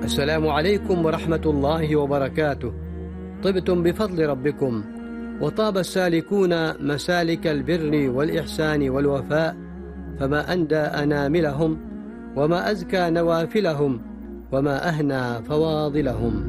السلام عليكم ورحمة الله وبركاته. طبتم بفضل ربكم، وطاب السالكون مسالك البر والإحسان والوفاء، فما أندى أناملهم، وما أزكى نوافلهم، وما أهنى فواضلهم.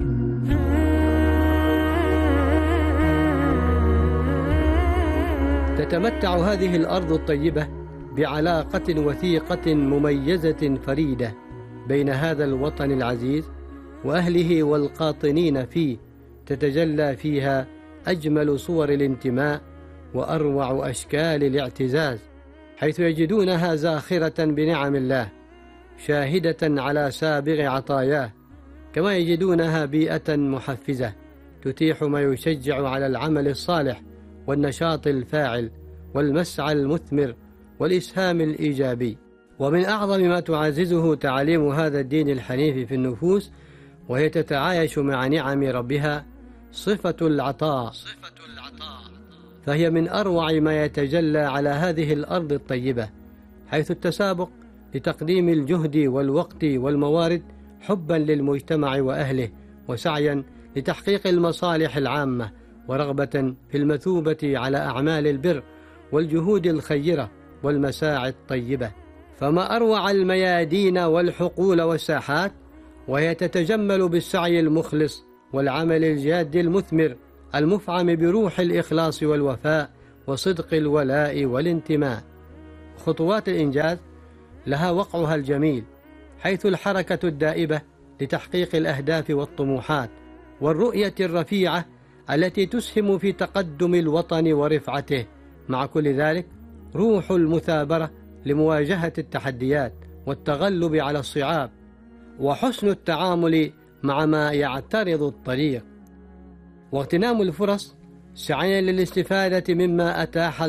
تتمتع هذه الأرض الطيبة بعلاقة وثيقة مميزة فريدة بين هذا الوطن العزيز وأهله والقاطنين فيه، تتجلى فيها أجمل صور الانتماء وأروع أشكال الاعتزاز، حيث يجدونها زاخرة بنعم الله، شاهدة على سابغ عطاياه، كما يجدونها بيئة محفزة تتيح ما يشجع على العمل الصالح والنشاط الفاعل والمسعى المثمر والإسهام الإيجابي. ومن أعظم ما تعززه تعاليم هذا الدين الحنيف في النفوس وهي تتعايش مع نعم ربها صفة العطاء، فهي من أروع ما يتجلى على هذه الأرض الطيبة، حيث التسابق لتقديم الجهد والوقت والموارد حبا للمجتمع وأهله، وسعيا لتحقيق المصالح العامة، ورغبة في المثوبة على أعمال البر والجهود الخيرة والمساعي الطيبة. فما أروع الميادين والحقول والساحات وهي تتجمل بالسعي المخلص والعمل الجاد المثمر المفعم بروح الإخلاص والوفاء وصدق الولاء والانتماء. خطوات الإنجاز لها وقعها الجميل، حيث الحركة الدائبة لتحقيق الأهداف والطموحات، والرؤية الرفيعة التي تسهم في تقدم الوطن ورفعته، مع كل ذلك روح المثابرة لمواجهة التحديات والتغلب على الصعاب، وحسن التعامل مع ما يعترض الطريق، واغتنام الفرص سعيا للاستفادة مما أتاح